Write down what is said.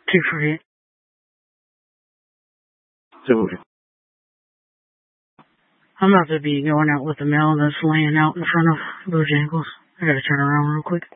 248. I'm about to be going out with the mail that's laying out in front of Bojangles. I gotta turn around real quick.